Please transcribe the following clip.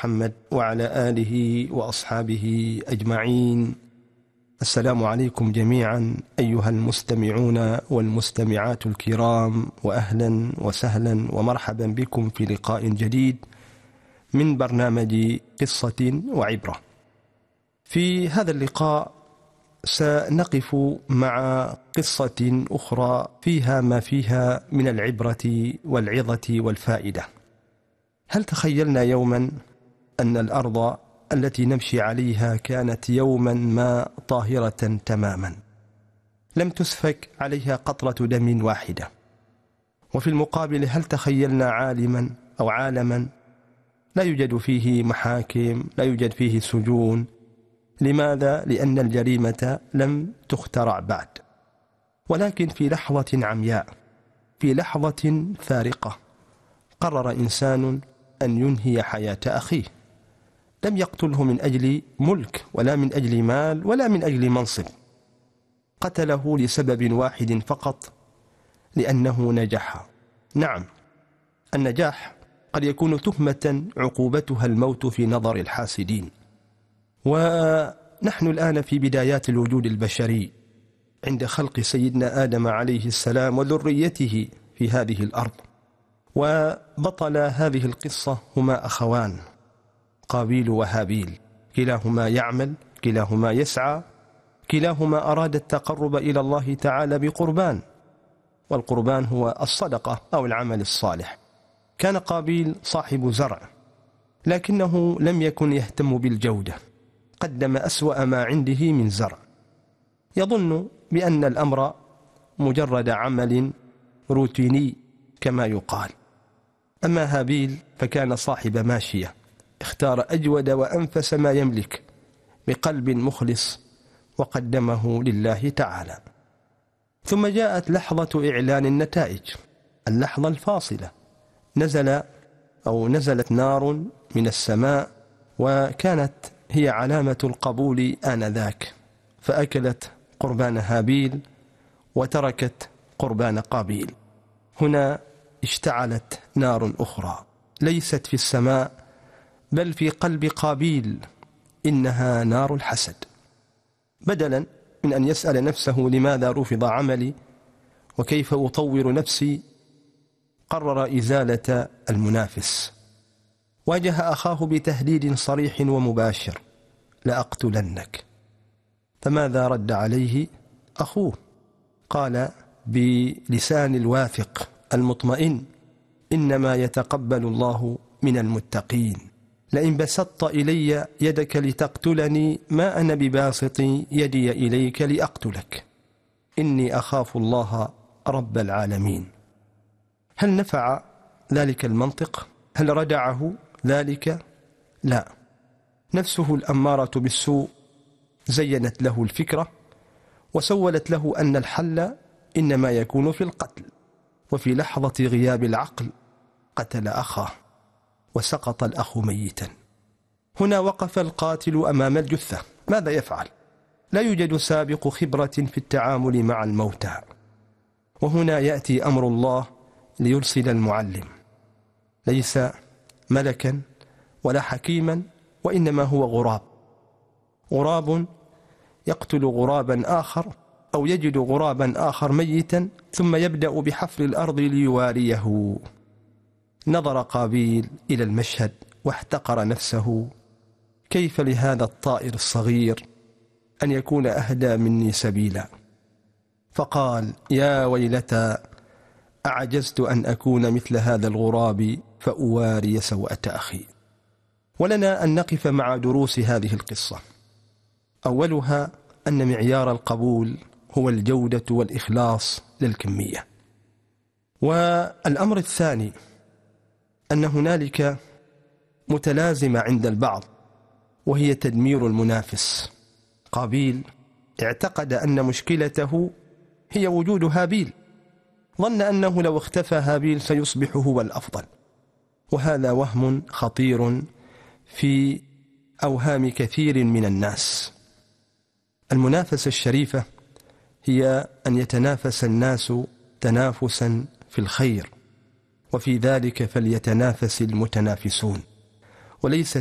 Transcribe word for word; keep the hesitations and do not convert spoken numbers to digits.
محمد وعلى آله وأصحابه أجمعين. السلام عليكم جميعا أيها المستمعون والمستمعات الكرام، وأهلا وسهلا ومرحبا بكم في لقاء جديد من برنامج قصة وعبرة. في هذا اللقاء سنقف مع قصة أخرى فيها ما فيها من العبرة والعظة والفائدة. هل تخيلنا يوما أن الأرض التي نمشي عليها كانت يوما ما طاهرة تماما، لم تسفك عليها قطرة دم واحدة؟ وفي المقابل هل تخيلنا عالما أو عالما لا يوجد فيه محاكم، لا يوجد فيه سجون؟ لماذا؟ لأن الجريمة لم تخترع بعد. ولكن في لحظة عمياء، في لحظة فارقة، قرر إنسان أن ينهي حياة أخيه. لم يقتله من أجل ملك ولا من أجل مال ولا من أجل منصب، قتله لسبب واحد فقط، لأنه نجح. نعم، النجاح قد يكون تهمة عقوبتها الموت في نظر الحاسدين. ونحن الآن في بدايات الوجود البشري، عند خلق سيدنا آدم عليه السلام وذريته في هذه الأرض. وبطل هذه القصة هما أخوان، قابيل وهابيل، كلاهما يعمل، كلاهما يسعى، كلاهما أراد التقرب إلى الله تعالى بقربان، والقربان هو الصدقة أو العمل الصالح. كان قابيل صاحب زرع، لكنه لم يكن يهتم بالجودة، قدم أسوأ ما عنده من زرع، يظن بأن الأمر مجرد عمل روتيني كما يقال. أما هابيل فكان صاحب ماشية، اختار أجود وأنفس ما يملك بقلب مخلص وقدمه لله تعالى. ثم جاءت لحظة إعلان النتائج، اللحظة الفاصلة. نزل أو نزلت نار من السماء، وكانت هي علامة القبول آنذاك، فأكلت قربان هابيل وتركت قربان قابيل. هنا اشتعلت نار أخرى، ليست في السماء بل في قلب قابيل، إنها نار الحسد. بدلا من أن يسأل نفسه لماذا رفض عملي وكيف أطور نفسي، قرر إزالة المنافس. واجه أخاه بتهديد صريح ومباشر: لأقتلنك. فماذا رد عليه أخوه؟ قال بلسان الواثق المطمئن: إنما يتقبل الله من المتقين، لئن بسطت إلي يدك لتقتلني ما أنا بباسط يدي إليك لأقتلك، إني أخاف الله رب العالمين. هل نفع ذلك المنطق؟ هل ردعه ذلك؟ لا. نفسه الأمارة بالسوء زينت له الفكرة وسولت له أن الحل إنما يكون في القتل. وفي لحظة غياب العقل قتل أخاه، وسقط الأخ ميتا. هنا وقف القاتل أمام الجثة، ماذا يفعل؟ لا يوجد سابق خبرة في التعامل مع الموتى. وهنا يأتي أمر الله ليرسل المعلم، ليس ملكا ولا حكيما، وإنما هو غراب. غراب يقتل غرابا آخر، أو يجد غرابا آخر ميتا ثم يبدأ بحفر الأرض ليواريه. نظر قابيل إلى المشهد واحتقر نفسه: كيف لهذا الطائر الصغير أن يكون أهدى مني سبيلا؟ فقال: يا ويلتى، أعجزت أن أكون مثل هذا الغراب فأواري سوءة أخي. ولنا أن نقف مع دروس هذه القصة. أولها أن معيار القبول هو الجودة والإخلاص للكمية. والأمر الثاني أن هنالك متلازمة عند البعض، وهي تدمير المنافس. قابيل اعتقد أن مشكلته هي وجود هابيل، ظن أنه لو اختفى هابيل سيصبح هو الأفضل، وهذا وهم خطير في أوهام كثير من الناس. المنافسة الشريفة هي أن يتنافس الناس تنافسا في الخير، وفي ذلك فليتنافس المتنافسون، وليست